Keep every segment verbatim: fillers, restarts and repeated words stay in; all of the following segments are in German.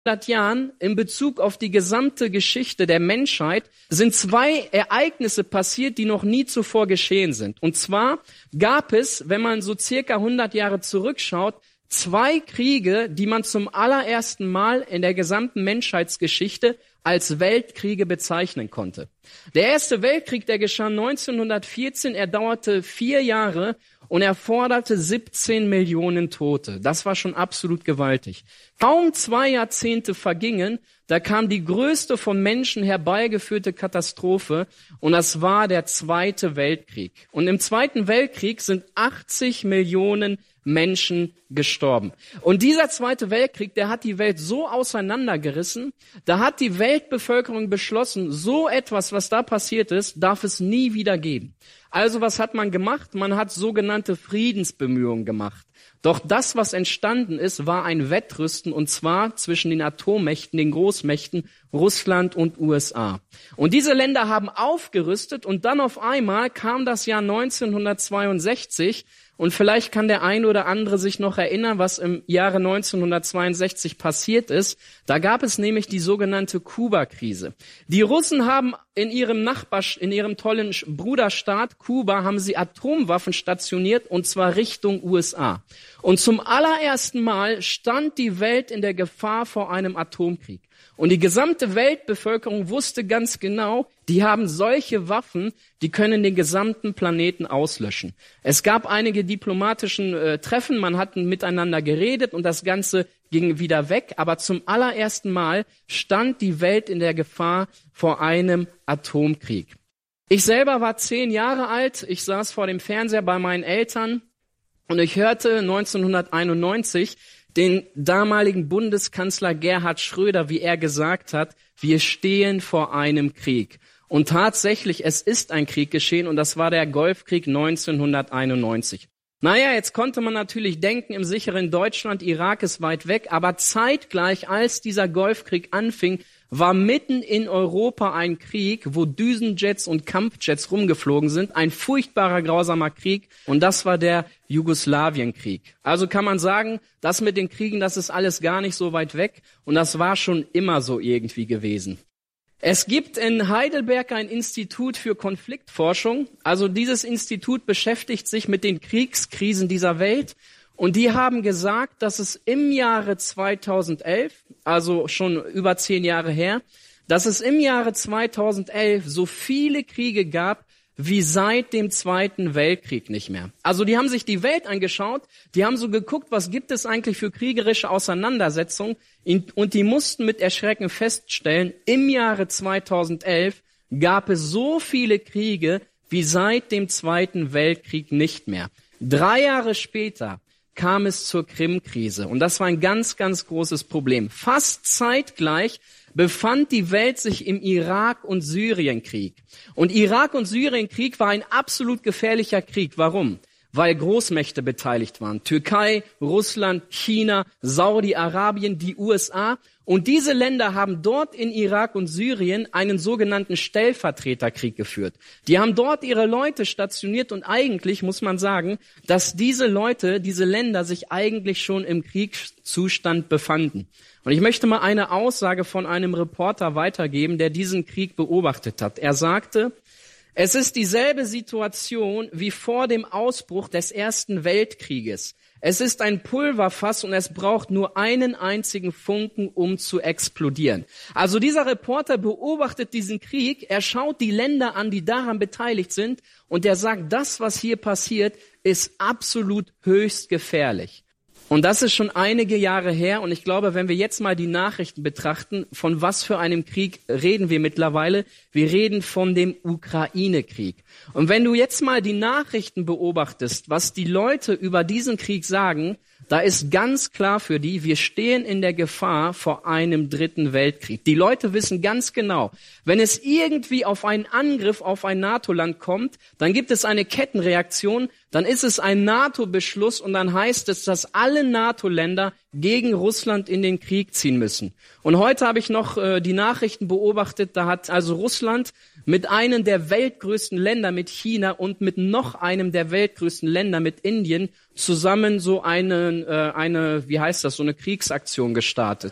hundert Jahren in Bezug auf die gesamte Geschichte der Menschheit sind zwei Ereignisse passiert, die noch nie zuvor geschehen sind. Und zwar gab es, wenn man so circa hundert Jahre zurückschaut, zwei Kriege, die man zum allerersten Mal in der gesamten Menschheitsgeschichte als Weltkriege bezeichnen konnte. Der Erste Weltkrieg, der geschah neunzehnhundertvierzehn, er dauerte vier Jahre und er forderte siebzehn Millionen Tote. Das war schon absolut gewaltig. Kaum zwei Jahrzehnte vergingen, da kam die größte von Menschen herbeigeführte Katastrophe und das war der Zweite Weltkrieg. Und im Zweiten Weltkrieg sind achtzig Millionen Menschen gestorben. Und dieser Zweite Weltkrieg, der hat die Welt so auseinandergerissen, da hat die Weltbevölkerung beschlossen, so etwas, was da passiert ist, darf es nie wieder geben. Also was hat man gemacht? Man hat sogenannte Friedensbemühungen gemacht. Doch das, was entstanden ist, war ein Wettrüsten, und zwar zwischen den Atommächten, den Großmächten Russland und U S A. Und diese Länder haben aufgerüstet und dann auf einmal kam das Jahr neunzehnhundertzweiundsechzig. Und vielleicht kann der ein oder andere sich noch erinnern, was im Jahre neunzehnhundertzweiundsechzig passiert ist. Da gab es nämlich die sogenannte Kuba-Krise. Die Russen haben in ihrem Nachbar, in ihrem tollen Bruderstaat Kuba, haben sie Atomwaffen stationiert, und zwar Richtung U S A. Und zum allerersten Mal stand die Welt in der Gefahr vor einem Atomkrieg. Und die gesamte Weltbevölkerung wusste ganz genau, die haben solche Waffen, die können den gesamten Planeten auslöschen. Es gab einige diplomatischen äh, Treffen, man hat miteinander geredet und das Ganze ging wieder weg. Aber zum allerersten Mal stand die Welt in der Gefahr vor einem Atomkrieg. Ich selber war zehn Jahre alt, ich saß vor dem Fernseher bei meinen Eltern und ich hörte neunzehnhunderteinundneunzig den damaligen Bundeskanzler Gerhard Schröder, wie er gesagt hat, wir stehen vor einem Krieg. Und tatsächlich, es ist ein Krieg geschehen und das war der Golfkrieg neunzehnhunderteinundneunzig. Naja, jetzt konnte man natürlich denken, im sicheren Deutschland, Irak ist weit weg, aber zeitgleich, als dieser Golfkrieg anfing, war mitten in Europa ein Krieg, wo Düsenjets und Kampfjets rumgeflogen sind. Ein furchtbarer, grausamer Krieg. Und das war der Jugoslawienkrieg. Also kann man sagen, das mit den Kriegen, das ist alles gar nicht so weit weg. Und das war schon immer so irgendwie gewesen. Es gibt in Heidelberg ein Institut für Konfliktforschung. Also dieses Institut beschäftigt sich mit den Kriegskrisen dieser Welt. Und die haben gesagt, dass es im Jahre zweitausendelf, also schon über zehn Jahre her, dass es im Jahre zweitausendelf so viele Kriege gab wie seit dem Zweiten Weltkrieg nicht mehr. Also die haben sich die Welt angeschaut, die haben so geguckt, was gibt es eigentlich für kriegerische Auseinandersetzungen, und die mussten mit Erschrecken feststellen, im Jahre zweitausendelf gab es so viele Kriege wie seit dem Zweiten Weltkrieg nicht mehr. Drei Jahre später kam es zur Krim-Krise. Und das war ein ganz, ganz großes Problem. Fast zeitgleich befand die Welt sich im Irak- und Syrienkrieg. Und Irak- und Syrienkrieg war ein absolut gefährlicher Krieg. Warum? Weil Großmächte beteiligt waren. Türkei, Russland, China, Saudi-Arabien, die U S A. Und diese Länder haben dort in Irak und Syrien einen sogenannten Stellvertreterkrieg geführt. Die haben dort ihre Leute stationiert und eigentlich muss man sagen, dass diese Leute, diese Länder sich eigentlich schon im Kriegszustand befanden. Und ich möchte mal eine Aussage von einem Reporter weitergeben, der diesen Krieg beobachtet hat. Er sagte, es ist dieselbe Situation wie vor dem Ausbruch des Ersten Weltkrieges. Es ist ein Pulverfass und es braucht nur einen einzigen Funken, um zu explodieren. Also dieser Reporter beobachtet diesen Krieg, er schaut die Länder an, die daran beteiligt sind, und er sagt, das, was hier passiert, ist absolut höchst gefährlich. Und das ist schon einige Jahre her, und ich glaube, wenn wir jetzt mal die Nachrichten betrachten, von was für einem Krieg reden wir mittlerweile? Wir reden von dem Ukraine-Krieg. Und wenn du jetzt mal die Nachrichten beobachtest, was die Leute über diesen Krieg sagen, da ist ganz klar für die, wir stehen in der Gefahr vor einem dritten Weltkrieg. Die Leute wissen ganz genau, wenn es irgendwie auf einen Angriff auf ein NATO-Land kommt, dann gibt es eine Kettenreaktion, dann ist es ein NATO-Beschluss und dann heißt es, dass alle NATO-Länder gegen Russland in den Krieg ziehen müssen. Und heute habe ich noch äh, die Nachrichten beobachtet, da hat also Russland mit einem der weltgrößten Länder, mit China, und mit noch einem der weltgrößten Länder, mit Indien, zusammen so eine, äh, eine, wie heißt das, so eine Kriegsaktion gestartet.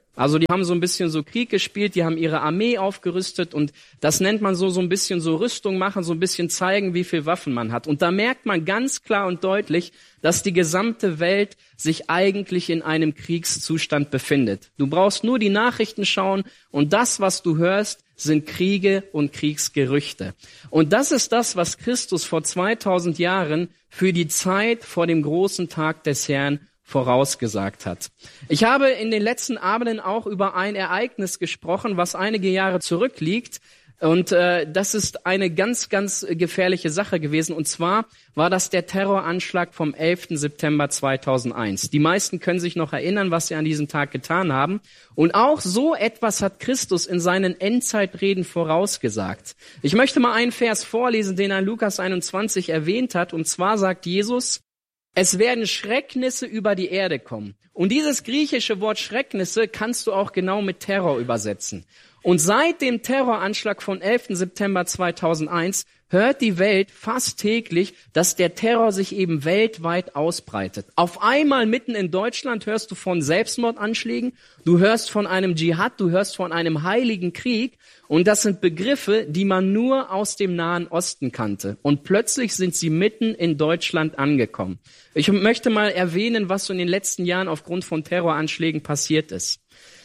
Also die haben so ein bisschen so Krieg gespielt, die haben ihre Armee aufgerüstet und das nennt man so so ein bisschen so Rüstung machen, so ein bisschen zeigen, wie viel Waffen man hat. Und da merkt man ganz klar und deutlich, dass die gesamte Welt sich eigentlich in einem Kriegszustand befindet. Du brauchst nur die Nachrichten schauen und das, was du hörst, sind Kriege und Kriegsgerüchte. Und das ist das, was Christus vor zweitausend Jahren für die Zeit vor dem großen Tag des Herrn vorausgesagt hat. Ich habe in den letzten Abenden auch über ein Ereignis gesprochen, was einige Jahre zurückliegt. Und äh, das ist eine ganz, ganz gefährliche Sache gewesen. Und zwar war das der Terroranschlag vom elften September zweitausendeins. Die meisten können sich noch erinnern, was sie an diesem Tag getan haben. Und auch so etwas hat Christus in seinen Endzeitreden vorausgesagt. Ich möchte mal einen Vers vorlesen, den er in Lukas einundzwanzig erwähnt hat. Und zwar sagt Jesus: Es werden Schrecknisse über die Erde kommen. Und dieses griechische Wort Schrecknisse kannst du auch genau mit Terror übersetzen. Und seit dem Terroranschlag von elften September zweitausendeins hört die Welt fast täglich, dass der Terror sich eben weltweit ausbreitet. Auf einmal mitten in Deutschland hörst du von Selbstmordanschlägen, du hörst von einem Dschihad, du hörst von einem heiligen Krieg. Und das sind Begriffe, die man nur aus dem Nahen Osten kannte. Und plötzlich sind sie mitten in Deutschland angekommen. Ich möchte mal erwähnen, was so in den letzten Jahren aufgrund von Terroranschlägen passiert ist.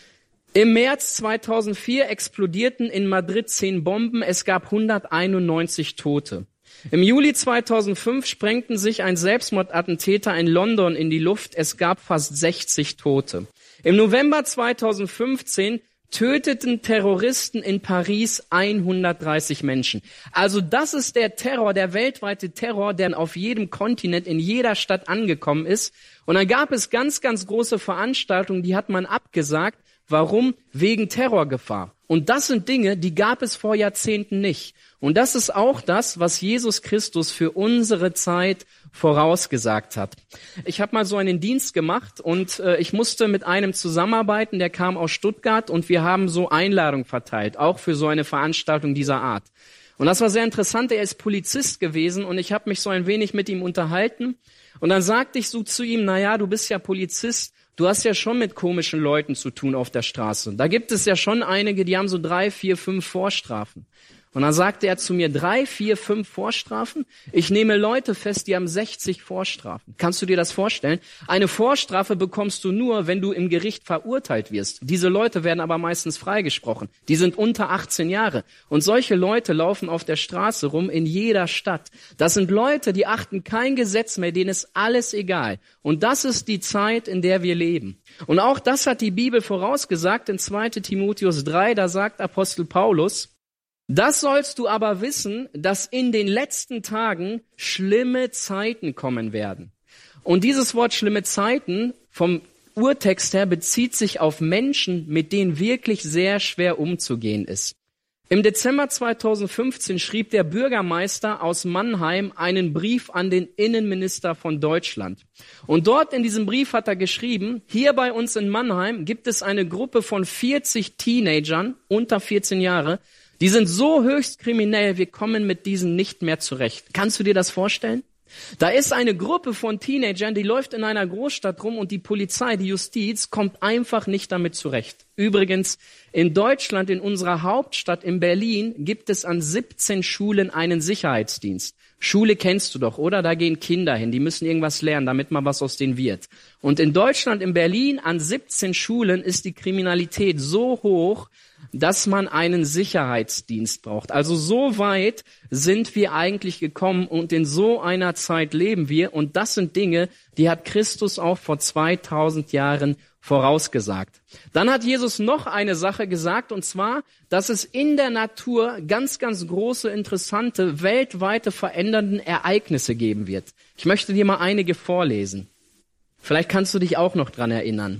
Im März zweitausendvier explodierten in Madrid zehn Bomben. Es gab hunderteinundneunzig Tote. Im Juli zweitausendfünf sprengten sich ein Selbstmordattentäter in London in die Luft. Es gab fast sechzig Tote. Im November zweitausendfünfzehn töteten Terroristen in Paris hundertdreißig Menschen. Also das ist der Terror, der weltweite Terror, der auf jedem Kontinent, in jeder Stadt angekommen ist. Und dann gab es ganz, ganz große Veranstaltungen, die hat man abgesagt. Warum? Wegen Terrorgefahr. Und das sind Dinge, die gab es vor Jahrzehnten nicht. Und das ist auch das, was Jesus Christus für unsere Zeit vorausgesagt hat. Ich habe mal so einen Dienst gemacht und äh, ich musste mit einem zusammenarbeiten, der kam aus Stuttgart und wir haben so Einladungen verteilt, auch für so eine Veranstaltung dieser Art. Und das war sehr interessant, er ist Polizist gewesen und ich habe mich so ein wenig mit ihm unterhalten. Und dann sagte ich so zu ihm: Na ja, du bist ja Polizist, du hast ja schon mit komischen Leuten zu tun auf der Straße. Da gibt es ja schon einige, die haben so drei, vier, fünf Vorstrafen. Und dann sagte er zu mir: Drei, vier, fünf Vorstrafen? Ich nehme Leute fest, die haben sechzig Vorstrafen. Kannst du dir das vorstellen? Eine Vorstrafe bekommst du nur, wenn du im Gericht verurteilt wirst. Diese Leute werden aber meistens freigesprochen. Die sind unter achtzehn Jahre. Und solche Leute laufen auf der Straße rum in jeder Stadt. Das sind Leute, die achten kein Gesetz mehr, denen ist alles egal. Und das ist die Zeit, in der wir leben. Und auch das hat die Bibel vorausgesagt in zweiten Timotheus drei, da sagt Apostel Paulus: Das sollst du aber wissen, dass in den letzten Tagen schlimme Zeiten kommen werden. Und dieses Wort schlimme Zeiten vom Urtext her bezieht sich auf Menschen, mit denen wirklich sehr schwer umzugehen ist. Im Dezember zweitausendfünfzehn schrieb der Bürgermeister aus Mannheim einen Brief an den Innenminister von Deutschland. Und dort in diesem Brief hat er geschrieben: Hier bei uns in Mannheim gibt es eine Gruppe von vierzig Teenagern unter vierzehn Jahre, die sind so höchst kriminell, wir kommen mit diesen nicht mehr zurecht. Kannst du dir das vorstellen? Da ist eine Gruppe von Teenagern, die läuft in einer Großstadt rum und die Polizei, die Justiz, kommt einfach nicht damit zurecht. Übrigens, in Deutschland, in unserer Hauptstadt in Berlin, gibt es an siebzehn Schulen einen Sicherheitsdienst. Schule kennst du doch, oder? Da gehen Kinder hin, die müssen irgendwas lernen, damit mal was aus denen wird. Und in Deutschland, in Berlin, an siebzehn Schulen ist die Kriminalität so hoch, dass man einen Sicherheitsdienst braucht. Also so weit sind wir eigentlich gekommen und in so einer Zeit leben wir. Und das sind Dinge, die hat Christus auch vor zweitausend Jahren vorausgesagt. Dann hat Jesus noch eine Sache gesagt, und zwar, dass es in der Natur ganz, ganz große, interessante, weltweite verändernde Ereignisse geben wird. Ich möchte dir mal einige vorlesen. Vielleicht kannst du dich auch noch dran erinnern.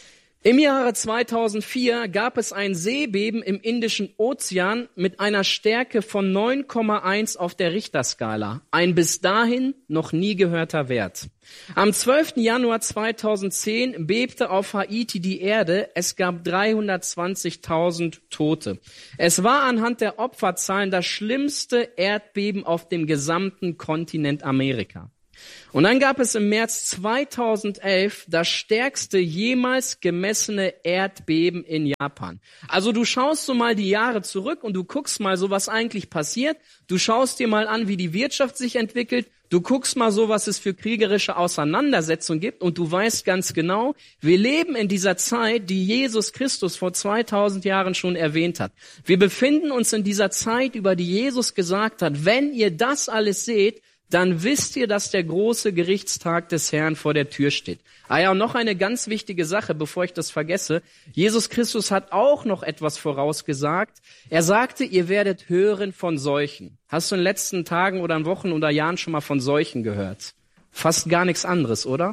Im Jahre zweitausendvier gab es ein Seebeben im Indischen Ozean mit einer Stärke von neun Komma eins auf der Richterskala. Ein bis dahin noch nie gehörter Wert. Am zwölften Januar zweitausendzehn bebte auf Haiti die Erde. Es gab dreihundertzwanzigtausend Tote. Es war anhand der Opferzahlen das schlimmste Erdbeben auf dem gesamten Kontinent Amerika. Und dann gab es im März zweitausendelf das stärkste jemals gemessene Erdbeben in Japan. Also du schaust so mal die Jahre zurück und du guckst mal so, was eigentlich passiert. Du schaust dir mal an, wie die Wirtschaft sich entwickelt. Du guckst mal so, was es für kriegerische Auseinandersetzungen gibt und du weißt ganz genau, wir leben in dieser Zeit, die Jesus Christus vor zweitausend Jahren schon erwähnt hat. Wir befinden uns in dieser Zeit, über die Jesus gesagt hat, wenn ihr das alles seht, dann wisst ihr, dass der große Gerichtstag des Herrn vor der Tür steht. Ah ja, und noch eine ganz wichtige Sache, bevor ich das vergesse. Jesus Christus hat auch noch etwas vorausgesagt. Er sagte, ihr werdet hören von Seuchen. Hast du in den letzten Tagen oder Wochen oder Jahren schon mal von Seuchen gehört? Fast gar nichts anderes, oder?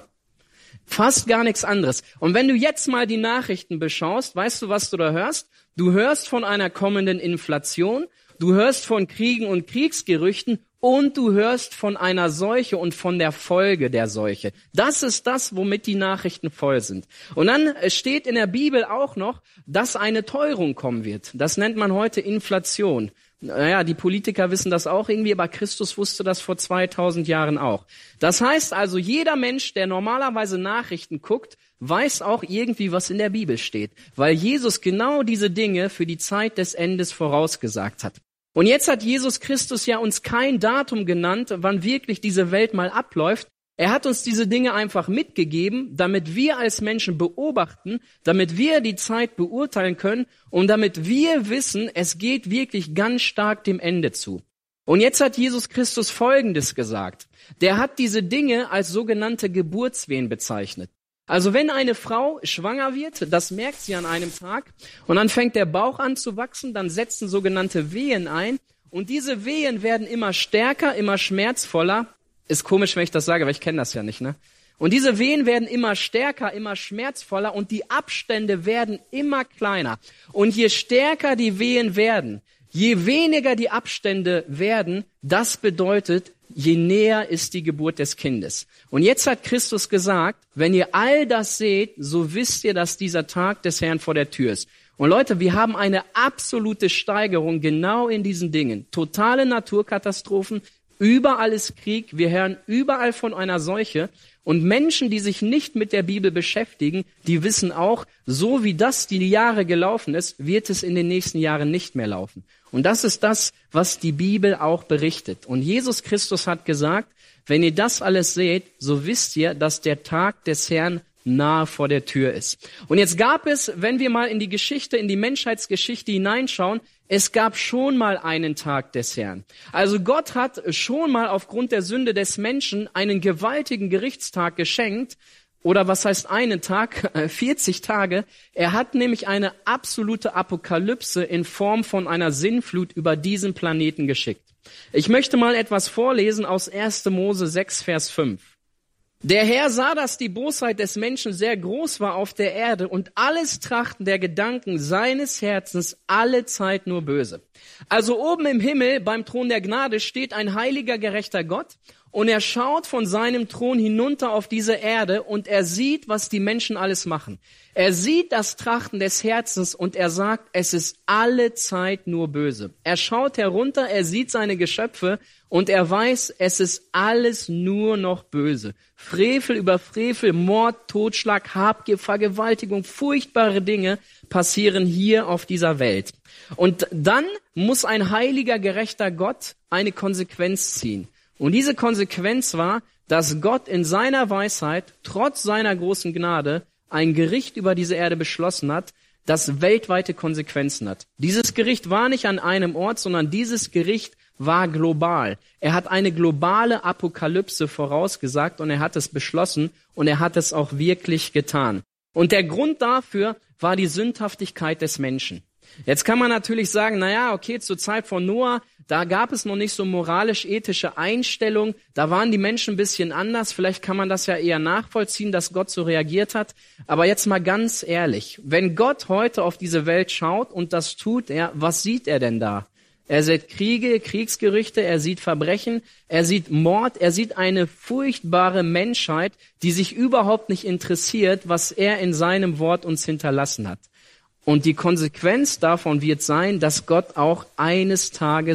Fast gar nichts anderes. Und wenn du jetzt mal die Nachrichten beschaust, weißt du, was du da hörst? Du hörst von einer kommenden Inflation, du hörst von Kriegen und Kriegsgerüchten und du hörst von einer Seuche und von der Folge der Seuche. Das ist das, womit die Nachrichten voll sind. Und dann steht in der Bibel auch noch, dass eine Teuerung kommen wird. Das nennt man heute Inflation. Naja, die Politiker wissen das auch irgendwie, aber Christus wusste das vor zweitausend Jahren auch. Das heißt also, jeder Mensch, der normalerweise Nachrichten guckt, weiß auch irgendwie, was in der Bibel steht, weil Jesus genau diese Dinge für die Zeit des Endes vorausgesagt hat. Und jetzt hat Jesus Christus ja uns kein Datum genannt, wann wirklich diese Welt mal abläuft. Er hat uns diese Dinge einfach mitgegeben, damit wir als Menschen beobachten, damit wir die Zeit beurteilen können und damit wir wissen, es geht wirklich ganz stark dem Ende zu. Und jetzt hat Jesus Christus Folgendes gesagt. Der hat diese Dinge als sogenannte Geburtswehen bezeichnet. Also wenn eine Frau schwanger wird, das merkt sie an einem Tag, und dann fängt der Bauch an zu wachsen, dann setzen sogenannte Wehen ein, und diese Wehen werden immer stärker, immer schmerzvoller. Ist komisch, wenn ich das sage, weil ich kenne das ja nicht, ne? Und diese Wehen werden immer stärker, immer schmerzvoller, und die Abstände werden immer kleiner. Und je stärker die Wehen werden, je weniger die Abstände werden, das bedeutet, je näher ist die Geburt des Kindes. Und jetzt hat Christus gesagt, wenn ihr all das seht, so wisst ihr, dass dieser Tag des Herrn vor der Tür ist. Und Leute, wir haben eine absolute Steigerung genau in diesen Dingen. Totale Naturkatastrophen, überall ist Krieg, wir hören überall von einer Seuche. Und Menschen, die sich nicht mit der Bibel beschäftigen, die wissen auch, so wie das die Jahre gelaufen ist, wird es in den nächsten Jahren nicht mehr laufen. Und das ist das, was die Bibel auch berichtet. Und Jesus Christus hat gesagt, wenn ihr das alles seht, so wisst ihr, dass der Tag des Herrn nahe vor der Tür ist. Und jetzt gab es, wenn wir mal in die Geschichte, in die Menschheitsgeschichte hineinschauen, es gab schon mal einen Tag des Herrn. Also Gott hat schon mal aufgrund der Sünde des Menschen einen gewaltigen Gerichtstag geschenkt. Oder was heißt einen Tag? vierzig Tage. Er hat nämlich eine absolute Apokalypse in Form von einer Sintflut über diesen Planeten geschickt. Ich möchte mal etwas vorlesen aus erster Mose sechs, Vers fünf. Der Herr sah, dass die Bosheit des Menschen sehr groß war auf der Erde und alles Trachten der Gedanken seines Herzens alle Zeit nur böse. Also oben im Himmel beim Thron der Gnade steht ein heiliger, gerechter Gott und er schaut von seinem Thron hinunter auf diese Erde und er sieht, was die Menschen alles machen. Er sieht das Trachten des Herzens und er sagt, es ist alle Zeit nur böse. Er schaut herunter, er sieht seine Geschöpfe und er weiß, es ist alles nur noch böse. Frevel über Frevel, Mord, Totschlag, Habgier, Vergewaltigung, furchtbare Dinge passieren hier auf dieser Welt. Und dann muss ein heiliger, gerechter Gott eine Konsequenz ziehen. Und diese Konsequenz war, dass Gott in seiner Weisheit, trotz seiner großen Gnade, ein Gericht über diese Erde beschlossen hat, das weltweite Konsequenzen hat. Dieses Gericht war nicht an einem Ort, sondern dieses Gericht war global. Er hat eine globale Apokalypse vorausgesagt und er hat es beschlossen und er hat es auch wirklich getan. Und der Grund dafür war die Sündhaftigkeit des Menschen. Jetzt kann man natürlich sagen, na ja, okay, zur Zeit von Noah, da gab es noch nicht so moralisch-ethische Einstellung, da waren die Menschen ein bisschen anders, vielleicht kann man das ja eher nachvollziehen, dass Gott so reagiert hat. Aber jetzt mal ganz ehrlich, wenn Gott heute auf diese Welt schaut und das tut er, was sieht er denn da? Er sieht Kriege, Kriegsgerüchte, er sieht Verbrechen, er sieht Mord, er sieht eine furchtbare Menschheit, die sich überhaupt nicht interessiert, was er in seinem Wort uns hinterlassen hat. Und die Konsequenz davon wird sein, dass Gott auch eines Tages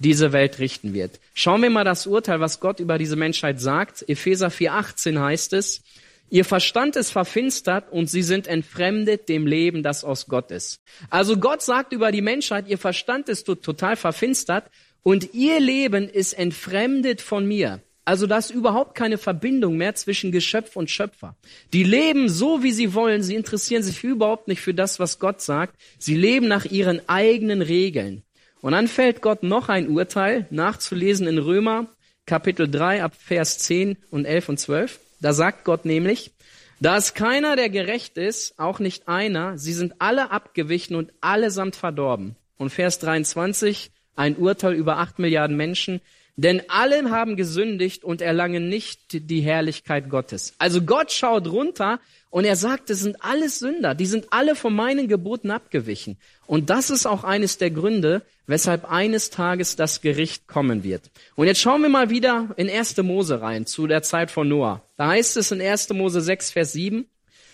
diese Welt richten wird. Schauen wir mal das Urteil, was Gott über diese Menschheit sagt. Epheser vier achtzehn heißt es, ihr Verstand ist verfinstert und sie sind entfremdet dem Leben, das aus Gott ist. Also Gott sagt über die Menschheit, ihr Verstand ist total verfinstert und ihr Leben ist entfremdet von mir. Also da ist überhaupt keine Verbindung mehr zwischen Geschöpf und Schöpfer. Die leben so, wie sie wollen. Sie interessieren sich überhaupt nicht für das, was Gott sagt. Sie leben nach ihren eigenen Regeln. Und dann fällt Gott noch ein Urteil, nachzulesen in Römer, Kapitel drei, ab Vers zehn und elf und zwölf. Da sagt Gott nämlich, da ist keiner, der gerecht ist, auch nicht einer. Sie sind alle abgewichen und allesamt verdorben. Und Vers dreiundzwanzig, ein Urteil über acht Milliarden Menschen. Denn alle haben gesündigt und erlangen nicht die Herrlichkeit Gottes. Also Gott schaut runter und er sagt, das sind alles Sünder. Die sind alle von meinen Geboten abgewichen. Und das ist auch eines der Gründe, weshalb eines Tages das Gericht kommen wird. Und jetzt schauen wir mal wieder in erste Mose rein, zu der Zeit von Noah. Da heißt es in erste Mose sechs, Vers sieben,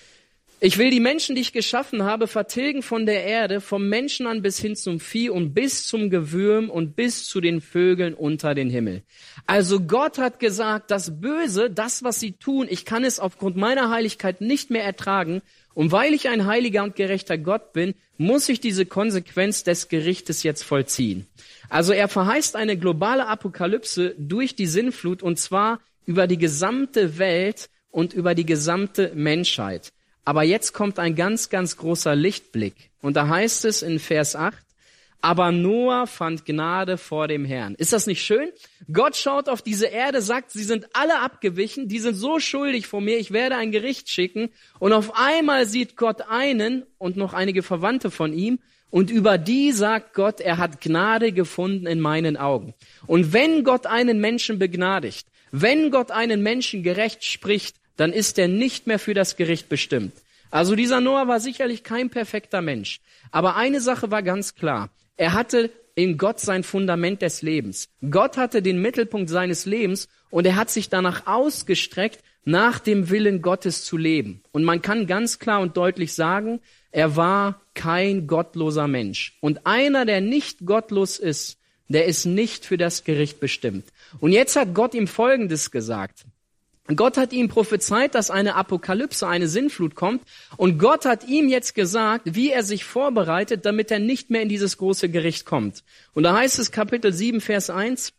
ich will die Menschen, die ich geschaffen habe, vertilgen von der Erde, vom Menschen an bis hin zum Vieh und bis zum Gewürm und bis zu den Vögeln unter den Himmel. Also Gott hat gesagt, das Böse, das, was sie tun, ich kann es aufgrund meiner Heiligkeit nicht mehr ertragen. Und weil ich ein heiliger und gerechter Gott bin, muss ich diese Konsequenz des Gerichtes jetzt vollziehen. Also er verheißt eine globale Apokalypse durch die Sintflut und zwar über die gesamte Welt und über die gesamte Menschheit. Aber jetzt kommt ein ganz, ganz großer Lichtblick. Und da heißt es in Vers acht, aber Noah fand Gnade vor dem Herrn. Ist das nicht schön? Gott schaut auf diese Erde, sagt, sie sind alle abgewichen, die sind so schuldig vor mir, ich werde ein Gericht schicken. Und auf einmal sieht Gott einen und noch einige Verwandte von ihm. Und über die sagt Gott, er hat Gnade gefunden in meinen Augen. Und wenn Gott einen Menschen begnadigt, wenn Gott einen Menschen gerecht spricht, dann ist er nicht mehr für das Gericht bestimmt. Also dieser Noah war sicherlich kein perfekter Mensch. Aber eine Sache war ganz klar. Er hatte in Gott sein Fundament des Lebens. Gott hatte den Mittelpunkt seines Lebens und er hat sich danach ausgestreckt, nach dem Willen Gottes zu leben. Und man kann ganz klar und deutlich sagen, er war kein gottloser Mensch. Und einer, der nicht gottlos ist, der ist nicht für das Gericht bestimmt. Und jetzt hat Gott ihm Folgendes gesagt. Gott hat ihm prophezeit, dass eine Apokalypse, eine Sintflut kommt. Und Gott hat ihm jetzt gesagt, wie er sich vorbereitet, damit er nicht mehr in dieses große Gericht kommt. Und da heißt es Kapitel sieben, Vers eins.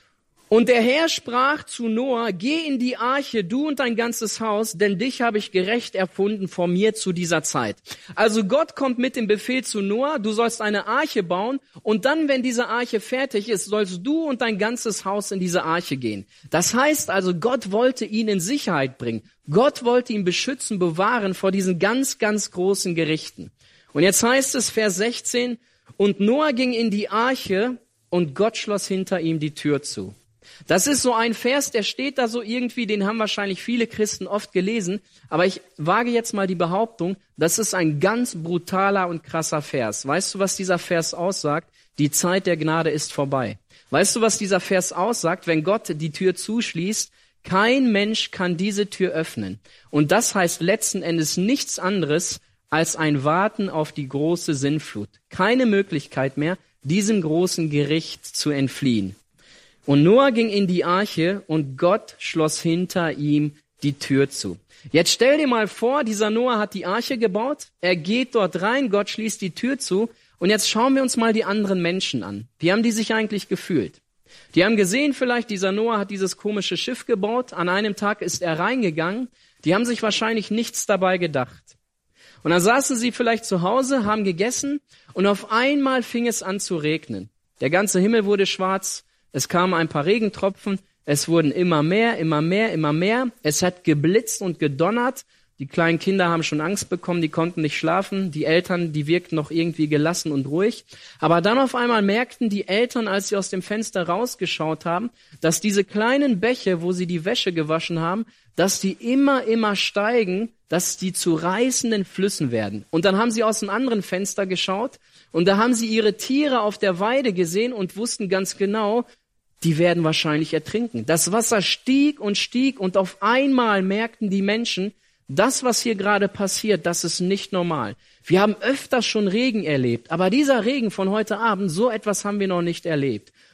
Und der Herr sprach zu Noah, geh in die Arche, du und dein ganzes Haus, denn dich habe ich gerecht erfunden vor mir zu dieser Zeit. Also Gott kommt mit dem Befehl zu Noah, du sollst eine Arche bauen und dann, wenn diese Arche fertig ist, sollst du und dein ganzes Haus in diese Arche gehen. Das heißt also, Gott wollte ihn in Sicherheit bringen. Gott wollte ihn beschützen, bewahren vor diesen ganz, ganz großen Gerichten. Und jetzt heißt es, Vers sechzehn, und Noah ging in die Arche und Gott schloss hinter ihm die Tür zu. Das ist so ein Vers, der steht da so irgendwie, den haben wahrscheinlich viele Christen oft gelesen, aber ich wage jetzt mal die Behauptung, das ist ein ganz brutaler und krasser Vers. Weißt du, was dieser Vers aussagt? Die Zeit der Gnade ist vorbei. Weißt du, was dieser Vers aussagt? Wenn Gott die Tür zuschließt, kein Mensch kann diese Tür öffnen. Und das heißt letzten Endes nichts anderes als ein Warten auf die große Sintflut. Keine Möglichkeit mehr, diesem großen Gericht zu entfliehen. Und Noah ging in die Arche und Gott schloss hinter ihm die Tür zu. Jetzt stell dir mal vor, dieser Noah hat die Arche gebaut, er geht dort rein, Gott schließt die Tür zu und jetzt schauen wir uns mal die anderen Menschen an. Wie haben die sich eigentlich gefühlt? Die haben gesehen vielleicht, dieser Noah hat dieses komische Schiff gebaut, an einem Tag ist er reingegangen, die haben sich wahrscheinlich nichts dabei gedacht. Und dann saßen sie vielleicht zu Hause, haben gegessen und auf einmal fing es an zu regnen. Der ganze Himmel wurde schwarz. Es kamen ein paar Regentropfen, es wurden immer mehr, immer mehr, immer mehr. Es hat geblitzt und gedonnert. Die kleinen Kinder haben schon Angst bekommen, die konnten nicht schlafen. Die Eltern, die wirkten noch irgendwie gelassen und ruhig. Aber dann auf einmal merkten die Eltern, als sie aus dem Fenster rausgeschaut haben, dass diese kleinen Bäche, wo sie die Wäsche gewaschen haben, dass die immer, immer steigen, dass die zu reißenden Flüssen werden. Und dann haben sie aus einem anderen Fenster geschaut und da haben sie ihre Tiere auf der Weide gesehen und wussten ganz genau, die werden wahrscheinlich ertrinken. Das Wasser stieg und stieg und auf einmal merkten die Menschen, das, was hier gerade passiert, das ist nicht normal. Wir haben öfters schon Regen erlebt, aber dieser Regen von heute Abend, so etwas haben wir noch nicht erlebt.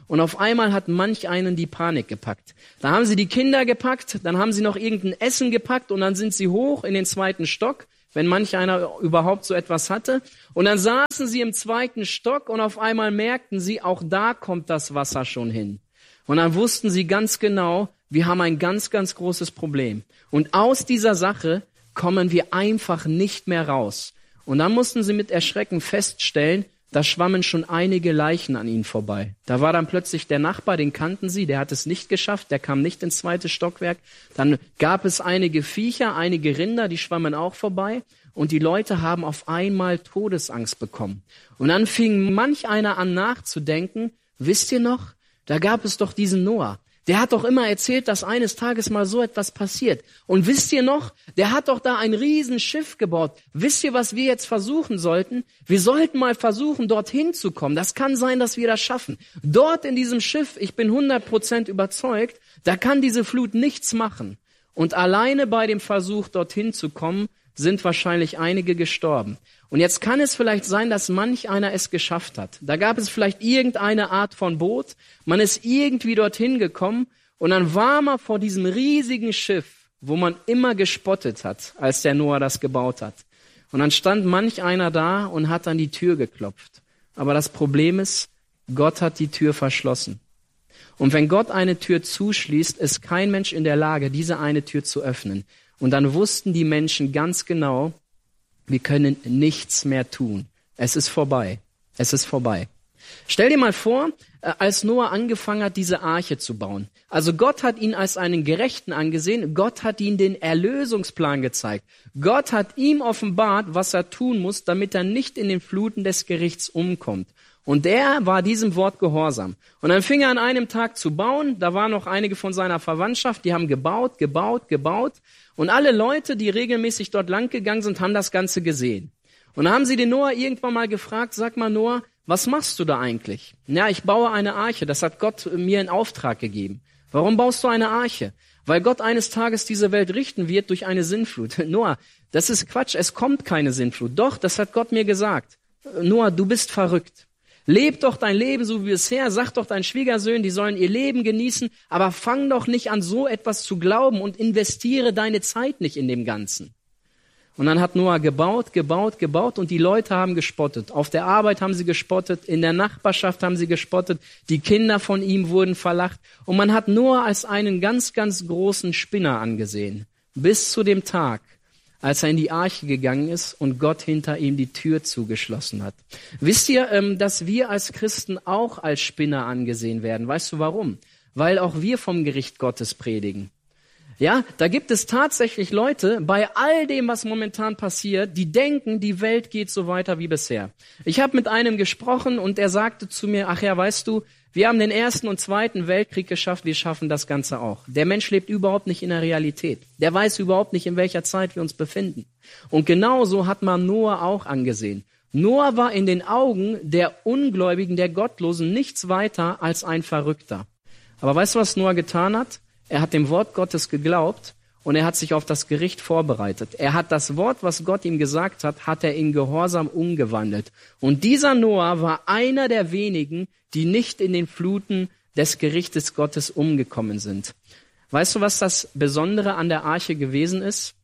Und auf einmal hat manch einen die Panik gepackt. Da haben sie die Kinder gepackt, dann haben sie noch irgendein Essen gepackt und dann sind sie hoch in den zweiten Stock, wenn manch einer überhaupt so etwas hatte. Und dann saßen sie im zweiten Stock und auf einmal merkten sie, auch da kommt das Wasser schon hin. Und dann wussten sie ganz genau, wir haben ein ganz, ganz großes Problem. Und aus dieser Sache kommen wir einfach nicht mehr raus. Und dann mussten sie mit Erschrecken feststellen, da schwammen schon einige Leichen an ihnen vorbei. Da war dann plötzlich der Nachbar, den kannten sie, der hat es nicht geschafft, der kam nicht ins zweite Stockwerk. Dann gab es einige Viecher, einige Rinder, die schwammen auch vorbei. Und die Leute haben auf einmal Todesangst bekommen. Und dann fing manch einer an nachzudenken, wisst ihr noch, da gab es doch diesen Noah. Der hat doch immer erzählt, dass eines Tages mal so etwas passiert. Und wisst ihr noch, der hat doch da ein Riesenschiff gebaut. Wisst ihr, was wir jetzt versuchen sollten? Wir sollten mal versuchen, dorthin zu kommen. Das kann sein, dass wir das schaffen. Dort in diesem Schiff, ich bin hundert Prozent überzeugt, da kann diese Flut nichts machen. Und alleine bei dem Versuch, dorthin zu kommen, sind wahrscheinlich einige gestorben. Und jetzt kann es vielleicht sein, dass manch einer es geschafft hat. Da gab es vielleicht irgendeine Art von Boot, man ist irgendwie dorthin gekommen und dann war man vor diesem riesigen Schiff, wo man immer gespottet hat, als der Noah das gebaut hat. Und dann stand manch einer da und hat an die Tür geklopft. Aber das Problem ist, Gott hat die Tür verschlossen. Und wenn Gott eine Tür zuschließt, ist kein Mensch in der Lage, diese eine Tür zu öffnen. Und dann wussten die Menschen ganz genau, wir können nichts mehr tun. Es ist vorbei. Es ist vorbei. Stell dir mal vor, als Noah angefangen hat, diese Arche zu bauen. Also Gott hat ihn als einen Gerechten angesehen. Gott hat ihm den Erlösungsplan gezeigt. Gott hat ihm offenbart, was er tun muss, damit er nicht in den Fluten des Gerichts umkommt. Und der war diesem Wort gehorsam. Und dann fing er an einem Tag zu bauen. Da waren noch einige von seiner Verwandtschaft, die haben gebaut, gebaut, gebaut. Und alle Leute, die regelmäßig dort lang gegangen sind, haben das Ganze gesehen. Und dann haben sie den Noah irgendwann mal gefragt, sag mal Noah, was machst du da eigentlich? Ja, ich baue eine Arche, das hat Gott mir in Auftrag gegeben. Warum baust du eine Arche? Weil Gott eines Tages diese Welt richten wird durch eine Sintflut. Noah, das ist Quatsch, es kommt keine Sintflut. Doch, das hat Gott mir gesagt. Noah, du bist verrückt. Leb doch dein Leben so wie bisher, sag doch deinen Schwiegersöhnen, die sollen ihr Leben genießen, aber fang doch nicht an, so etwas zu glauben und investiere deine Zeit nicht in dem Ganzen. Und dann hat Noah gebaut, gebaut, gebaut und die Leute haben gespottet. Auf der Arbeit haben sie gespottet, in der Nachbarschaft haben sie gespottet, die Kinder von ihm wurden verlacht und man hat Noah als einen ganz, ganz großen Spinner angesehen. Bis zu dem Tag, als er in die Arche gegangen ist und Gott hinter ihm die Tür zugeschlossen hat. Wisst ihr, dass wir als Christen auch als Spinner angesehen werden? Weißt du warum? Weil auch wir vom Gericht Gottes predigen. Ja, da gibt es tatsächlich Leute, bei all dem, was momentan passiert, die denken, die Welt geht so weiter wie bisher. Ich habe mit einem gesprochen und er sagte zu mir, ach ja, weißt du, wir haben den Ersten und Zweiten Weltkrieg geschafft, wir schaffen das Ganze auch. Der Mensch lebt überhaupt nicht in der Realität. Der weiß überhaupt nicht, in welcher Zeit wir uns befinden. Und genauso hat man Noah auch angesehen. Noah war in den Augen der Ungläubigen, der Gottlosen nichts weiter als ein Verrückter. Aber weißt du, was Noah getan hat? Er hat dem Wort Gottes geglaubt und er hat sich auf das Gericht vorbereitet. Er hat das Wort, was Gott ihm gesagt hat, hat er in Gehorsam umgewandelt. Und dieser Noah war einer der wenigen, die nicht in den Fluten des Gerichtes Gottes umgekommen sind. Weißt du, was das Besondere an der Arche gewesen ist?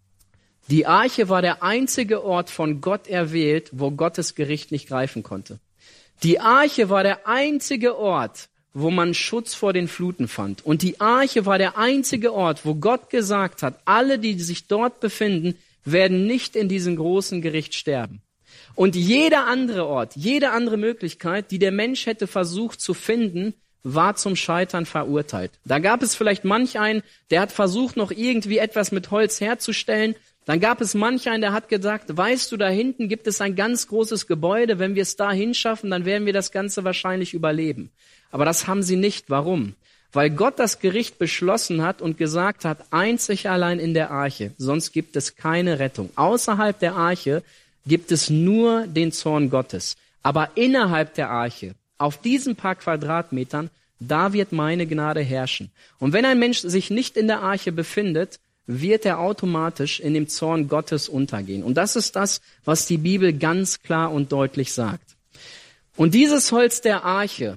Die Arche war der einzige Ort von Gott erwählt, wo Gottes Gericht nicht greifen konnte. Die Arche war der einzige Ort, wo man Schutz vor den Fluten fand. Und die Arche war der einzige Ort, wo Gott gesagt hat, alle, die sich dort befinden, werden nicht in diesem großen Gericht sterben. Und jeder andere Ort, jede andere Möglichkeit, die der Mensch hätte versucht zu finden, war zum Scheitern verurteilt. Da gab es vielleicht manch einen, der hat versucht, noch irgendwie etwas mit Holz herzustellen. Dann gab es manch einen, der hat gesagt, weißt du, da hinten gibt es ein ganz großes Gebäude. Wenn wir es da hinschaffen, dann werden wir das Ganze wahrscheinlich überleben. Aber das haben sie nicht. Warum? Weil Gott das Gericht beschlossen hat und gesagt hat, einzig allein in der Arche, sonst gibt es keine Rettung. Außerhalb der Arche gibt es nur den Zorn Gottes. Aber innerhalb der Arche, auf diesen paar Quadratmetern, da wird meine Gnade herrschen. Und wenn ein Mensch sich nicht in der Arche befindet, wird er automatisch in dem Zorn Gottes untergehen. Und das ist das, was die Bibel ganz klar und deutlich sagt. Und dieses Holz der Arche,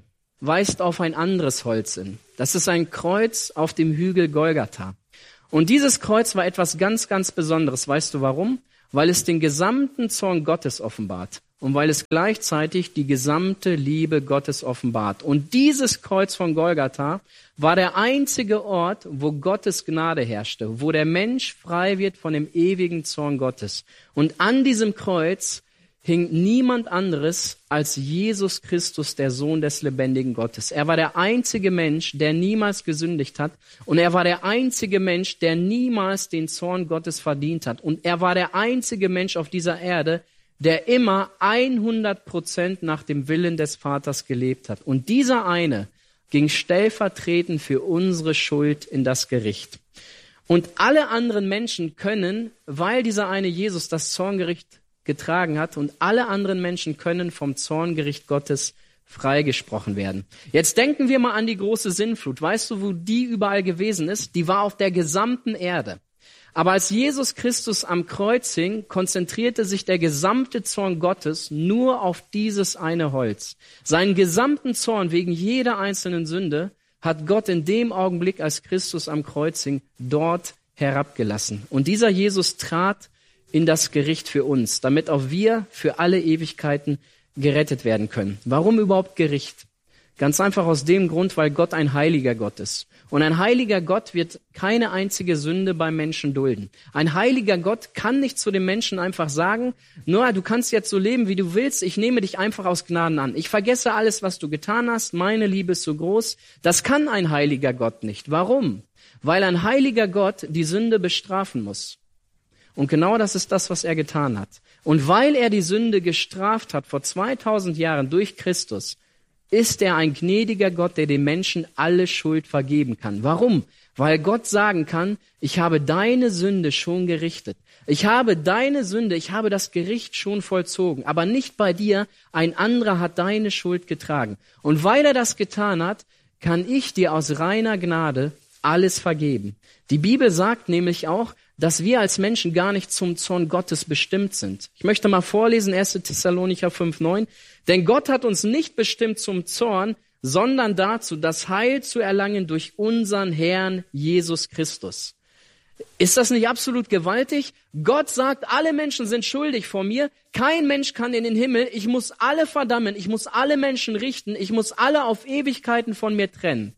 weist auf ein anderes Holz hin. Das ist ein Kreuz auf dem Hügel Golgatha. Und dieses Kreuz war etwas ganz, ganz Besonderes. Weißt du warum? Weil es den gesamten Zorn Gottes offenbart und weil es gleichzeitig die gesamte Liebe Gottes offenbart. Und dieses Kreuz von Golgatha war der einzige Ort, wo Gottes Gnade herrschte, wo der Mensch frei wird von dem ewigen Zorn Gottes. Und an diesem Kreuz hing niemand anderes als Jesus Christus, der Sohn des lebendigen Gottes. Er war der einzige Mensch, der niemals gesündigt hat. Und er war der einzige Mensch, der niemals den Zorn Gottes verdient hat. Und er war der einzige Mensch auf dieser Erde, der immer hundert Prozent nach dem Willen des Vaters gelebt hat. Und dieser eine ging stellvertretend für unsere Schuld in das Gericht. Und alle anderen Menschen können, weil dieser eine Jesus das Zorngericht getragen hat, und alle anderen Menschen können vom Zorngericht Gottes freigesprochen werden. Jetzt denken wir mal an die große Sintflut. Weißt du, wo die überall gewesen ist? Die war auf der gesamten Erde. Aber als Jesus Christus am Kreuz hing, konzentrierte sich der gesamte Zorn Gottes nur auf dieses eine Holz. Seinen gesamten Zorn wegen jeder einzelnen Sünde hat Gott in dem Augenblick, als Christus am Kreuz hing, dort herabgelassen. Und dieser Jesus trat in das Gericht für uns, damit auch wir für alle Ewigkeiten gerettet werden können. Warum überhaupt Gericht? Ganz einfach aus dem Grund, weil Gott ein heiliger Gott ist. Und ein heiliger Gott wird keine einzige Sünde beim Menschen dulden. Ein heiliger Gott kann nicht zu dem Menschen einfach sagen, Noah, du kannst jetzt so leben, wie du willst, ich nehme dich einfach aus Gnaden an. Ich vergesse alles, was du getan hast, meine Liebe ist so groß. Das kann ein heiliger Gott nicht. Warum? Weil ein heiliger Gott die Sünde bestrafen muss. Und genau das ist das, was er getan hat. Und weil er die Sünde gestraft hat vor zweitausend Jahren durch Christus, ist er ein gnädiger Gott, der den Menschen alle Schuld vergeben kann. Warum? Weil Gott sagen kann, ich habe deine Sünde schon gerichtet. Ich habe deine Sünde, ich habe das Gericht schon vollzogen. Aber nicht bei dir, ein anderer hat deine Schuld getragen. Und weil er das getan hat, kann ich dir aus reiner Gnade alles vergeben. Die Bibel sagt nämlich auch, dass wir als Menschen gar nicht zum Zorn Gottes bestimmt sind. Ich möchte mal vorlesen, erster Thessalonicher fünf neun. Denn Gott hat uns nicht bestimmt zum Zorn, sondern dazu, das Heil zu erlangen durch unseren Herrn Jesus Christus. Ist das nicht absolut gewaltig? Gott sagt, alle Menschen sind schuldig vor mir. Kein Mensch kann in den Himmel. Ich muss alle verdammen. Ich muss alle Menschen richten. Ich muss alle auf Ewigkeiten von mir trennen.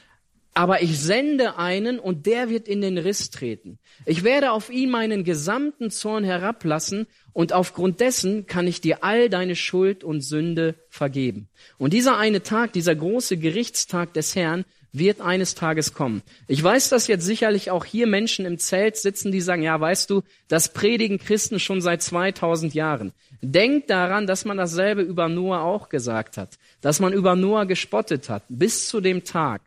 Aber ich sende einen und der wird in den Riss treten. Ich werde auf ihn meinen gesamten Zorn herablassen und aufgrund dessen kann ich dir all deine Schuld und Sünde vergeben. Und dieser eine Tag, dieser große Gerichtstag des Herrn wird eines Tages kommen. Ich weiß, dass jetzt sicherlich auch hier Menschen im Zelt sitzen, die sagen, ja, weißt du, das predigen Christen schon seit zweitausend Jahren. Denk daran, dass man dasselbe über Noah auch gesagt hat, dass man über Noah gespottet hat, bis zu dem Tag,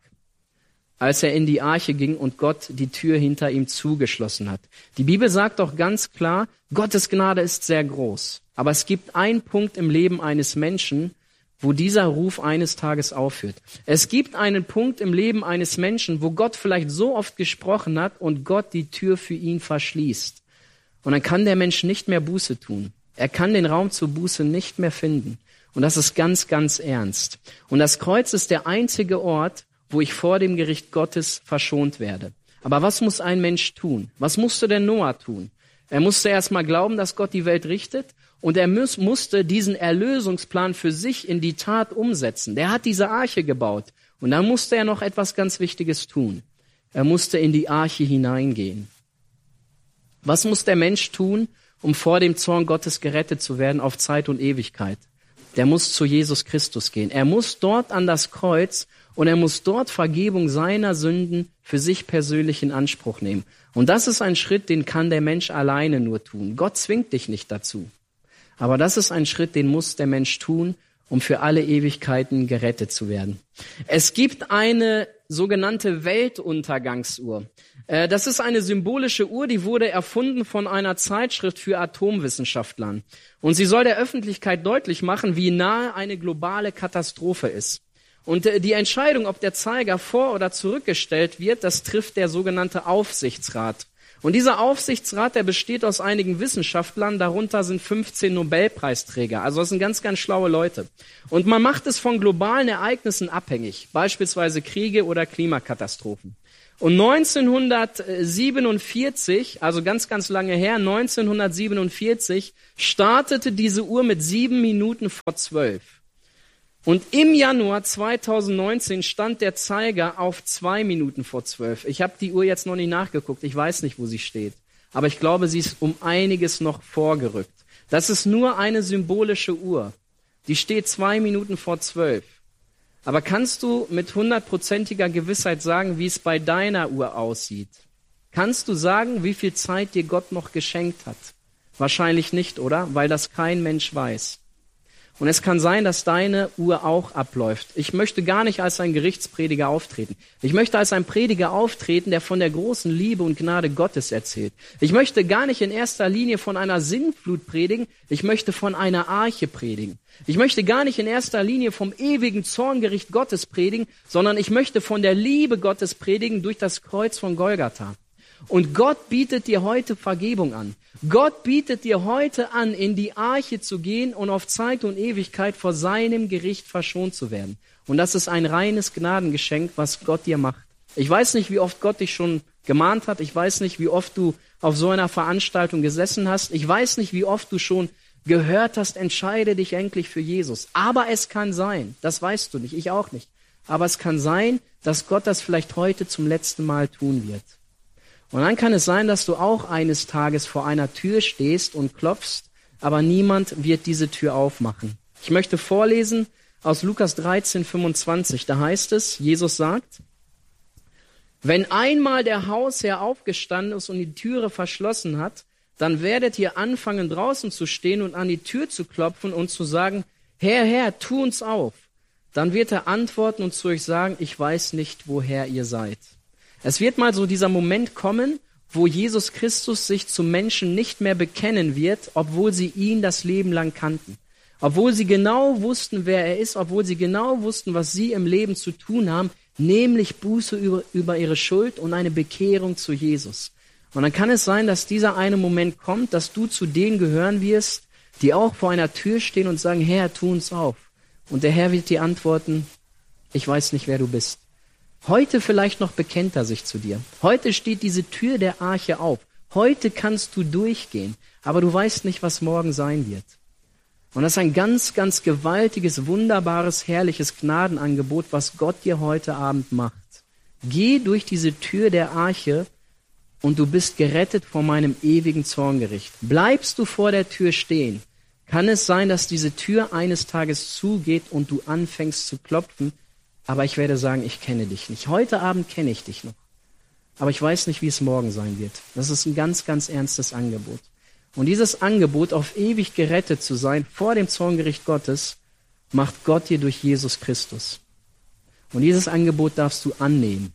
als er in die Arche ging und Gott die Tür hinter ihm zugeschlossen hat. Die Bibel sagt doch ganz klar, Gottes Gnade ist sehr groß. Aber es gibt einen Punkt im Leben eines Menschen, wo dieser Ruf eines Tages aufhört. Es gibt einen Punkt im Leben eines Menschen, wo Gott vielleicht so oft gesprochen hat und Gott die Tür für ihn verschließt. Und dann kann der Mensch nicht mehr Buße tun. Er kann den Raum zur Buße nicht mehr finden. Und das ist ganz, ganz ernst. Und das Kreuz ist der einzige Ort, wo ich vor dem Gericht Gottes verschont werde. Aber was muss ein Mensch tun? Was musste der Noah tun? Er musste erst mal glauben, dass Gott die Welt richtet, und er muss, musste diesen Erlösungsplan für sich in die Tat umsetzen. Der hat diese Arche gebaut. Und dann musste er noch etwas ganz Wichtiges tun. Er musste in die Arche hineingehen. Was muss der Mensch tun, um vor dem Zorn Gottes gerettet zu werden auf Zeit und Ewigkeit? Der muss zu Jesus Christus gehen. Er muss dort an das Kreuz und er muss dort Vergebung seiner Sünden für sich persönlich in Anspruch nehmen. Und das ist ein Schritt, den kann der Mensch alleine nur tun. Gott zwingt dich nicht dazu. Aber das ist ein Schritt, den muss der Mensch tun, um für alle Ewigkeiten gerettet zu werden. Es gibt eine sogenannte Weltuntergangsuhr. Das ist eine symbolische Uhr, die wurde erfunden von einer Zeitschrift für Atomwissenschaftlern. Und sie soll der Öffentlichkeit deutlich machen, wie nahe eine globale Katastrophe ist. Und die Entscheidung, ob der Zeiger vor- oder zurückgestellt wird, das trifft der sogenannte Aufsichtsrat. Und dieser Aufsichtsrat, der besteht aus einigen Wissenschaftlern, darunter sind fünfzehn Nobelpreisträger. Also das sind ganz, ganz schlaue Leute. Und man macht es von globalen Ereignissen abhängig, beispielsweise Kriege oder Klimakatastrophen. Und neunzehnhundertsiebenundvierzig, also ganz, ganz lange her, neunzehnhundertsiebenundvierzig, startete diese Uhr mit sieben Minuten vor zwölf. Und im Januar zweitausendneunzehn stand der Zeiger auf zwei Minuten vor zwölf. Ich habe die Uhr jetzt noch nicht nachgeguckt, ich weiß nicht, wo sie steht. Aber ich glaube, sie ist um einiges noch vorgerückt. Das ist nur eine symbolische Uhr. Die steht zwei Minuten vor zwölf. Aber kannst du mit hundertprozentiger Gewissheit sagen, wie es bei deiner Uhr aussieht? Kannst du sagen, wie viel Zeit dir Gott noch geschenkt hat? Wahrscheinlich nicht, oder? Weil das kein Mensch weiß. Und es kann sein, dass deine Uhr auch abläuft. Ich möchte gar nicht als ein Gerichtsprediger auftreten. Ich möchte als ein Prediger auftreten, der von der großen Liebe und Gnade Gottes erzählt. Ich möchte gar nicht in erster Linie von einer Sintflut predigen. Ich möchte von einer Arche predigen. Ich möchte gar nicht in erster Linie vom ewigen Zorngericht Gottes predigen, sondern ich möchte von der Liebe Gottes predigen durch das Kreuz von Golgatha. Und Gott bietet dir heute Vergebung an. Gott bietet dir heute an, in die Arche zu gehen und auf Zeit und Ewigkeit vor seinem Gericht verschont zu werden. Und das ist ein reines Gnadengeschenk, was Gott dir macht. Ich weiß nicht, wie oft Gott dich schon gemahnt hat. Ich weiß nicht, wie oft du auf so einer Veranstaltung gesessen hast. Ich weiß nicht, wie oft du schon gehört hast, entscheide dich endlich für Jesus. Aber es kann sein, das weißt du nicht, ich auch nicht, aber es kann sein, dass Gott das vielleicht heute zum letzten Mal tun wird. Und dann kann es sein, dass du auch eines Tages vor einer Tür stehst und klopfst, aber niemand wird diese Tür aufmachen. Ich möchte vorlesen aus Lukas dreizehn, fünfundzwanzig. Da heißt es, Jesus sagt, wenn einmal der Hausherr aufgestanden ist und die Türe verschlossen hat, dann werdet ihr anfangen, draußen zu stehen und an die Tür zu klopfen und zu sagen, Herr, Herr, tu uns auf. Dann wird er antworten und zu euch sagen, ich weiß nicht, woher ihr seid. Es wird mal so dieser Moment kommen, wo Jesus Christus sich zu Menschen nicht mehr bekennen wird, obwohl sie ihn das Leben lang kannten. Obwohl sie genau wussten, wer er ist, obwohl sie genau wussten, was sie im Leben zu tun haben, nämlich Buße über, über ihre Schuld und eine Bekehrung zu Jesus. Und dann kann es sein, dass dieser eine Moment kommt, dass du zu denen gehören wirst, die auch vor einer Tür stehen und sagen, Herr, tu uns auf. Und der Herr wird dir antworten, ich weiß nicht, wer du bist. Heute vielleicht noch bekennt er sich zu dir. Heute steht diese Tür der Arche auf. Heute kannst du durchgehen, aber du weißt nicht, was morgen sein wird. Und das ist ein ganz, ganz gewaltiges, wunderbares, herrliches Gnadenangebot, was Gott dir heute Abend macht. Geh durch diese Tür der Arche und du bist gerettet vor meinem ewigen Zorngericht. Bleibst du vor der Tür stehen, kann es sein, dass diese Tür eines Tages zugeht und du anfängst zu klopfen, aber ich werde sagen, ich kenne dich nicht. Heute Abend kenne ich dich noch, aber ich weiß nicht, wie es morgen sein wird. Das ist ein ganz, ganz ernstes Angebot. Und dieses Angebot, auf ewig gerettet zu sein vor dem Zorngericht Gottes, macht Gott dir durch Jesus Christus. Und dieses Angebot darfst du annehmen.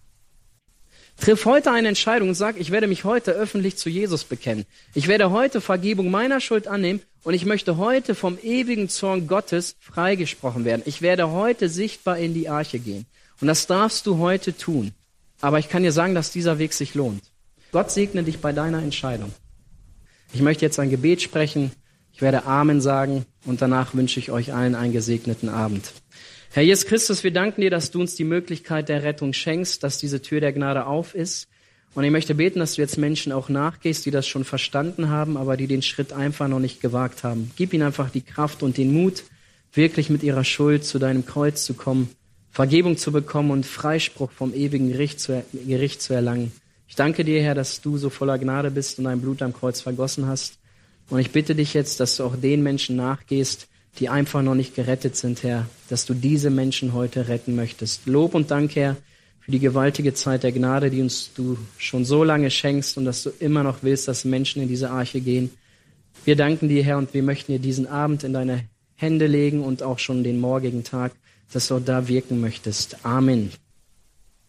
Triff heute eine Entscheidung und sag, ich werde mich heute öffentlich zu Jesus bekennen. Ich werde heute Vergebung meiner Schuld annehmen und ich möchte heute vom ewigen Zorn Gottes freigesprochen werden. Ich werde heute sichtbar in die Arche gehen. Und das darfst du heute tun. Aber ich kann dir sagen, dass dieser Weg sich lohnt. Gott segne dich bei deiner Entscheidung. Ich möchte jetzt ein Gebet sprechen. Ich werde Amen sagen und danach wünsche ich euch allen einen gesegneten Abend. Herr Jesus Christus, wir danken dir, dass du uns die Möglichkeit der Rettung schenkst, dass diese Tür der Gnade auf ist. Und ich möchte beten, dass du jetzt Menschen auch nachgehst, die das schon verstanden haben, aber die den Schritt einfach noch nicht gewagt haben. Gib ihnen einfach die Kraft und den Mut, wirklich mit ihrer Schuld zu deinem Kreuz zu kommen, Vergebung zu bekommen und Freispruch vom ewigen Gericht zu, Gericht zu erlangen. Ich danke dir, Herr, dass du so voller Gnade bist und dein Blut am Kreuz vergossen hast. Und ich bitte dich jetzt, dass du auch den Menschen nachgehst, die einfach noch nicht gerettet sind, Herr, dass du diese Menschen heute retten möchtest. Lob und Dank, Herr, für die gewaltige Zeit der Gnade, die uns du schon so lange schenkst und dass du immer noch willst, dass Menschen in diese Arche gehen. Wir danken dir, Herr, und wir möchten dir diesen Abend in deine Hände legen und auch schon den morgigen Tag, dass du da wirken möchtest. Amen.